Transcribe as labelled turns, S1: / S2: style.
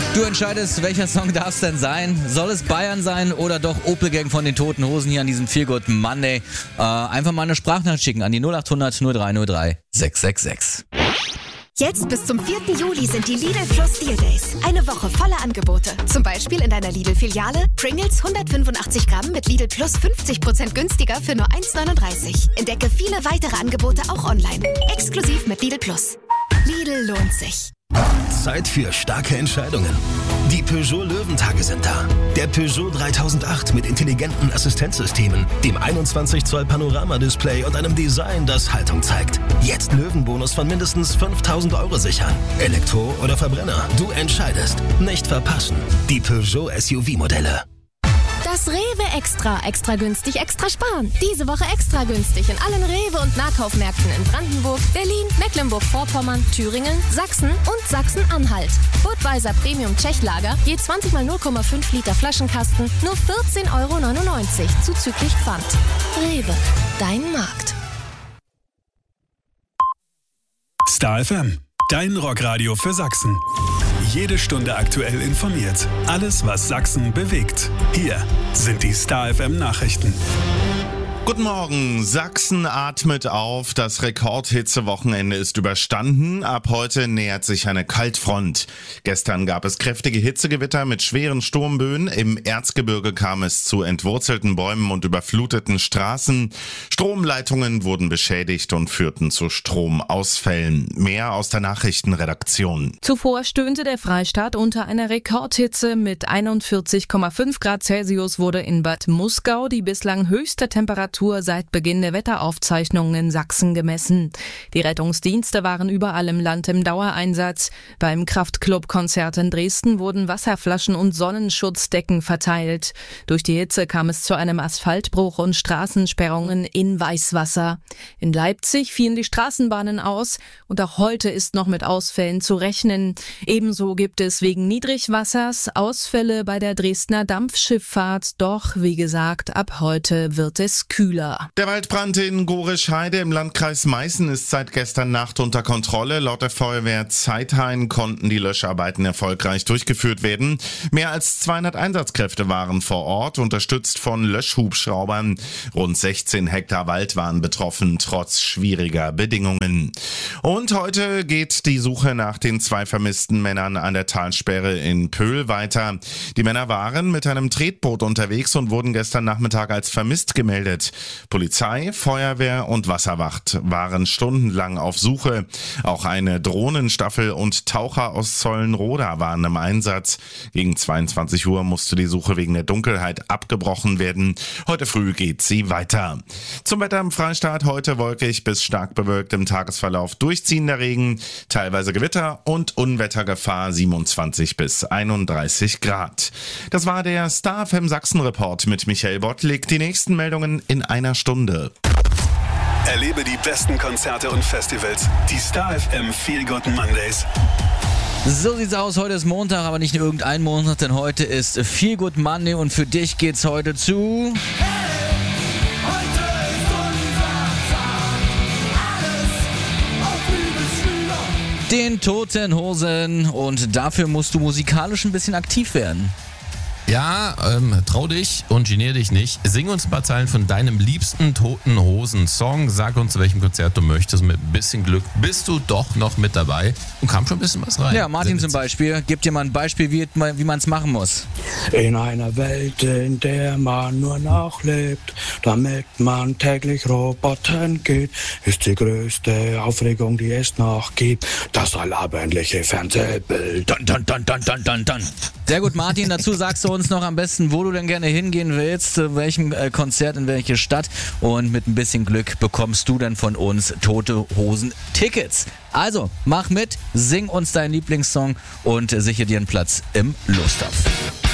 S1: Du entscheidest, welcher Song darf es denn sein? Soll es Bayern sein oder doch Opel Gang von den Toten Hosen hier an diesem Feel Good Monday? Einfach mal eine Sprachnachricht schicken an die 0800 0303 666.
S2: Jetzt bis zum 4. Juli sind die Lidl Plus Deal Days. Eine Woche voller Angebote. Zum Beispiel in deiner Lidl-Filiale Pringles 185 Gramm mit Lidl Plus 50% günstiger für nur 1,39. Entdecke viele weitere Angebote auch online. Exklusiv mit Lidl Plus. Lidl lohnt sich.
S3: Zeit für starke Entscheidungen. Die Peugeot Löwentage sind da. Der Peugeot 3008 mit intelligenten Assistenzsystemen, dem 21 Zoll Panoramadisplay und einem Design, das Haltung zeigt. Jetzt Löwenbonus von mindestens 5.000 € sichern. Elektro oder Verbrenner, du entscheidest. Nicht verpassen. Die Peugeot SUV-Modelle.
S4: Das Rewe Extra günstig, extra sparen. Diese Woche extra günstig in allen Rewe- und Nahkaufmärkten in Brandenburg, Berlin, Mecklenburg-Vorpommern, Thüringen, Sachsen und Sachsen-Anhalt. Budweiser Premium Tschechlager, je 20 mal 0,5 Liter Flaschenkasten, nur 14,99 € zuzüglich Pfand. Rewe, dein Markt.
S5: Star FM, dein Rockradio für Sachsen. Jede Stunde aktuell informiert. Alles, was Sachsen bewegt. Hier sind die Star FM Nachrichten.
S6: Guten Morgen, Sachsen atmet auf, das Rekordhitzewochenende ist überstanden, ab heute nähert sich eine Kaltfront. Gestern gab es kräftige Hitzegewitter mit schweren Sturmböen, im Erzgebirge kam es zu entwurzelten Bäumen und überfluteten Straßen, Stromleitungen wurden beschädigt und führten zu Stromausfällen. Mehr aus der Nachrichtenredaktion.
S7: Zuvor stöhnte der Freistaat unter einer Rekordhitze. Mit 41,5 Grad Celsius wurde in Bad Muskau die bislang höchste Temperatur seit Beginn der Wetteraufzeichnungen in Sachsen gemessen. Die Rettungsdienste waren überall im Land im Dauereinsatz. Beim Kraftclub-Konzert in Dresden wurden Wasserflaschen und Sonnenschutzdecken verteilt. Durch die Hitze kam es zu einem Asphaltbruch und Straßensperrungen in Weißwasser. In Leipzig fielen die Straßenbahnen aus und auch heute ist noch mit Ausfällen zu rechnen. Ebenso gibt es wegen Niedrigwassers Ausfälle bei der Dresdner Dampfschifffahrt. Doch, wie gesagt, ab heute wird es kühler.
S6: Der Waldbrand in Gorisch-Heide im Landkreis Meißen ist seit gestern Nacht unter Kontrolle. Laut der Feuerwehr Zeithain konnten die Löscharbeiten erfolgreich durchgeführt werden. Mehr als 200 Einsatzkräfte waren vor Ort, unterstützt von Löschhubschraubern. Rund 16 Hektar Wald waren betroffen, trotz schwieriger Bedingungen. Und heute geht die Suche nach den 2 vermissten Männern an der Talsperre in Pöhl weiter. Die Männer waren mit einem Tretboot unterwegs und wurden gestern Nachmittag als vermisst gemeldet. Polizei, Feuerwehr und Wasserwacht waren stundenlang auf Suche. Auch eine Drohnenstaffel und Taucher aus Zollenroda waren im Einsatz. Gegen 22 Uhr musste die Suche wegen der Dunkelheit abgebrochen werden. Heute früh geht sie weiter. Zum Wetter im Freistaat: heute wolkig bis stark bewölkt, im Tagesverlauf durchziehender Regen, teilweise Gewitter und Unwettergefahr 27 bis 31 Grad. Das war der Star FM Sachsen Report mit Michael Bottlik. Die nächsten Meldungen in einer Stunde.
S5: Erlebe die besten Konzerte und Festivals. Die Star FM Feel Good Mondays.
S1: So sieht's aus, heute ist Montag, aber nicht nur irgendein Montag, denn heute ist Feel Good Monday und für dich geht's heute zu... den Toten Hosen, und dafür musst du musikalisch ein bisschen aktiv werden.
S8: Ja, trau dich und genier dich nicht. Sing uns ein paar Zeilen von deinem liebsten Toten Hosen-Song. Sag uns, zu welchem Konzert du möchtest. Mit ein bisschen Glück bist du doch noch mit dabei und kam schon ein bisschen was rein.
S1: Ja, Martin zum Beispiel. Gib dir mal ein Beispiel, wie man es machen muss.
S9: In einer Welt, in der man nur noch lebt, damit man täglich Robotern geht, ist die größte Aufregung, die es noch gibt, das allabendliche Fernsehbild.
S1: Dun, dun, dun, dun, dun, dun, dun. Sehr gut, Martin. Dazu sagst du uns noch am besten, wo du denn gerne hingehen willst, zu welchem Konzert, in welche Stadt, und mit ein bisschen Glück bekommst du dann von uns Tote Hosen Tickets. Also, mach mit, sing uns deinen Lieblingssong und sichere dir einen Platz im Lostopf.